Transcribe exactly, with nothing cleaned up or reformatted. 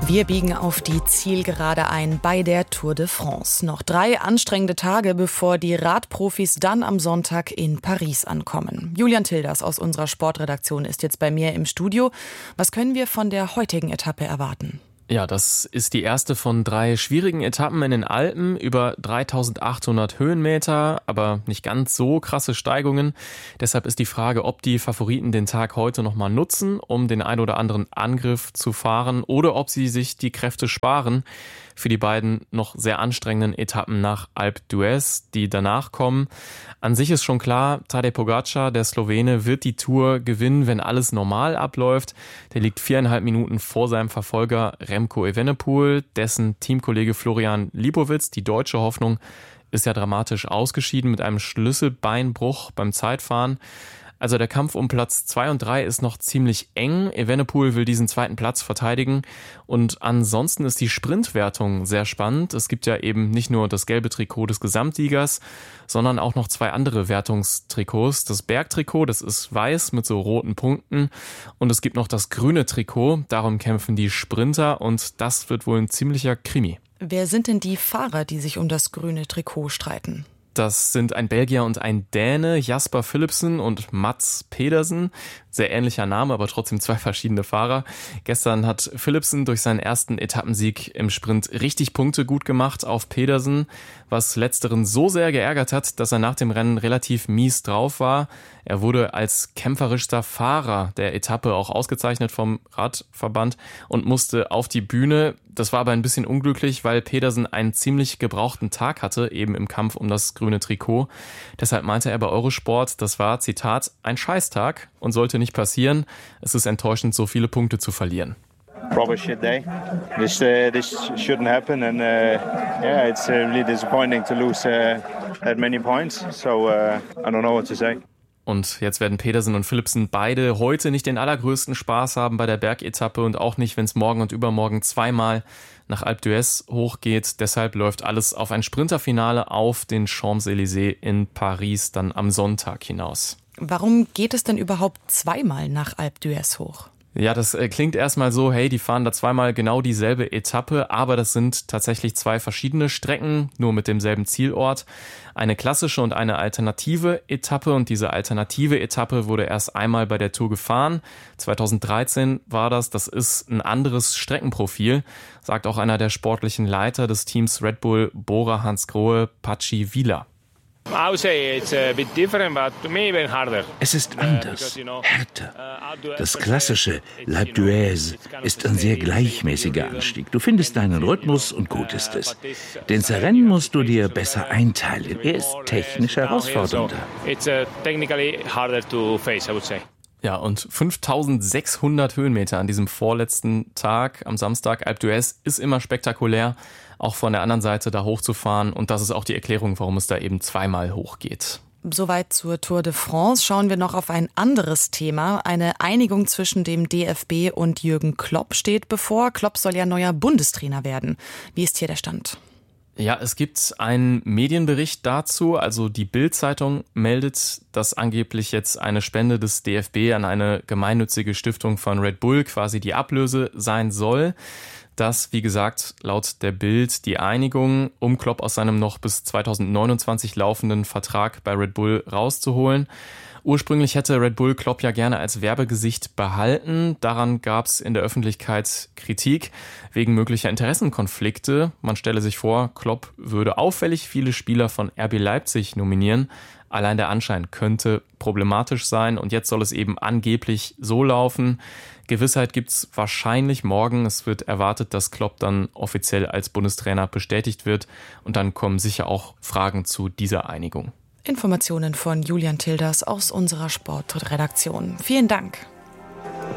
Wir biegen auf die Zielgerade ein bei der Tour de France. Noch drei anstrengende Tage, bevor die Radprofis dann am Sonntag in Paris ankommen. Julian Tilders aus unserer Sportredaktion ist jetzt bei mir im Studio. Was können wir von der heutigen Etappe erwarten? Ja, das ist die erste von drei schwierigen Etappen in den Alpen, über dreitausendachthundert Höhenmeter, aber nicht ganz so krasse Steigungen. Deshalb ist die Frage, ob die Favoriten den Tag heute nochmal nutzen, um den ein oder anderen Angriff zu fahren, oder ob sie sich die Kräfte sparen für die beiden noch sehr anstrengenden Etappen nach Alpe d'Huez, die danach kommen. An sich ist schon klar, Tadej Pogačar, der Slowene, wird die Tour gewinnen, wenn alles normal abläuft. Der liegt viereinhalb Minuten vor seinem Verfolger Remco Evenepoel, dessen Teamkollege Florian Lipowitz, die deutsche Hoffnung, ist ja dramatisch ausgeschieden mit einem Schlüsselbeinbruch beim Zeitfahren. Also der Kampf um Platz zwei und drei ist noch ziemlich eng. Evenepoel will diesen zweiten Platz verteidigen. Und ansonsten ist die Sprintwertung sehr spannend. Es gibt ja eben nicht nur das gelbe Trikot des Gesamtsiegers, sondern auch noch zwei andere Wertungstrikots. Das Bergtrikot, das ist weiß mit so roten Punkten. Und es gibt noch das grüne Trikot. Darum kämpfen die Sprinter und das wird wohl ein ziemlicher Krimi. Wer sind denn die Fahrer, die sich um das grüne Trikot streiten? Das sind ein Belgier und ein Däne, Jasper Philipsen und Mats Pedersen. Sehr ähnlicher Name, aber trotzdem zwei verschiedene Fahrer. Gestern hat Philipsen durch seinen ersten Etappensieg im Sprint richtig Punkte gut gemacht auf Pedersen, was Letzteren so sehr geärgert hat, dass er nach dem Rennen relativ mies drauf war. Er wurde als kämpferischster Fahrer der Etappe auch ausgezeichnet vom Radverband und musste auf die Bühne. Das war aber ein bisschen unglücklich, weil Pedersen einen ziemlich gebrauchten Tag hatte, eben im Kampf um das grüne Trikot. Deshalb meinte er bei Eurosport, das war, Zitat, ein Scheißtag und sollte nicht passieren. Es ist enttäuschend, so viele Punkte zu verlieren. Proper shit day. This uh, this shouldn't happen, and uh, yeah, it's uh, really disappointing to lose uh, that many points. So uh, I don't know what to say. Und jetzt werden Pedersen und Philipsen beide heute nicht den allergrößten Spaß haben bei der Bergetappe und auch nicht, wenn es morgen und übermorgen zweimal nach Alpe d'Huez hochgeht. Deshalb läuft alles auf ein Sprinterfinale auf den Champs-Élysées in Paris dann am Sonntag hinaus. Warum geht es denn überhaupt zweimal nach Alpe d'Huez hoch? Ja, das klingt erstmal so, hey, die fahren da zweimal genau dieselbe Etappe, aber das sind tatsächlich zwei verschiedene Strecken, nur mit demselben Zielort. Eine klassische und eine alternative Etappe, und diese alternative Etappe wurde erst einmal bei der Tour gefahren. zweitausenddreizehn war das, das ist ein anderes Streckenprofil, sagt auch einer der sportlichen Leiter des Teams Red Bull, Bora Hansgrohe, Patxi Vila. Es ist anders, härter. Das klassische Alpe d'Huez ist ein sehr gleichmäßiger Anstieg. Du findest deinen Rhythmus und gut ist es. Den Rennen musst du dir besser einteilen. Er ist technisch herausfordernder. Ja, und fünftausendsechshundert Höhenmeter an diesem vorletzten Tag am Samstag Alpe d'Huez ist immer spektakulär, auch von der anderen Seite da hochzufahren. Und das ist auch die Erklärung, warum es da eben zweimal hochgeht. Soweit zur Tour de France. Schauen wir noch auf ein anderes Thema. Eine Einigung zwischen dem D F B und Jürgen Klopp steht bevor. Klopp soll ja neuer Bundestrainer werden. Wie ist hier der Stand? Ja, es gibt einen Medienbericht dazu. Also die Bild-Zeitung meldet, dass angeblich jetzt eine Spende des D F B an eine gemeinnützige Stiftung von Red Bull quasi die Ablöse sein soll. Das, wie gesagt, laut der Bild die Einigung, um Klopp aus seinem noch bis zweitausendneunundzwanzig laufenden Vertrag bei Red Bull rauszuholen. Ursprünglich hätte Red Bull Klopp ja gerne als Werbegesicht behalten. Daran gab es in der Öffentlichkeit Kritik wegen möglicher Interessenkonflikte. Man stelle sich vor, Klopp würde auffällig viele Spieler von R B Leipzig nominieren. Allein der Anschein könnte problematisch sein und jetzt soll es eben angeblich so laufen. Gewissheit gibt's wahrscheinlich morgen. Es wird erwartet, dass Klopp dann offiziell als Bundestrainer bestätigt wird und dann kommen sicher auch Fragen zu dieser Einigung. Informationen von Julian Tilders aus unserer Sportredaktion. Vielen Dank.